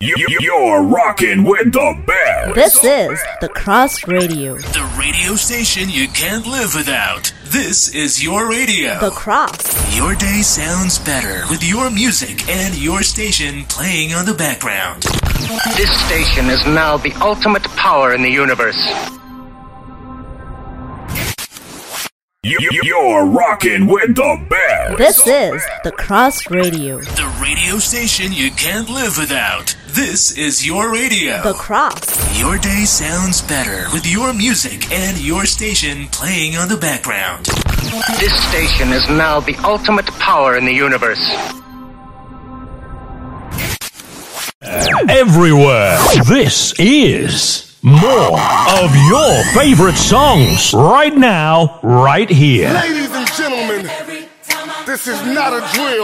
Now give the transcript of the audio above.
You're rocking with the best. This is The Cross Radio. The radio station you can't live without. This is your radio. The Cross. Your day sounds better with your music and your station playing on the background. This station is now the ultimate power in the universe. You're rocking with the best. This is The Cross Radio. The radio station you can't live without. This is your radio. The Cross. Your day sounds better with your music and your station playing on the background. This station is now the ultimate power in the universe. Everywhere. This is more of your favorite songs right now, right here. Ladies and gentlemen, this is not a drill.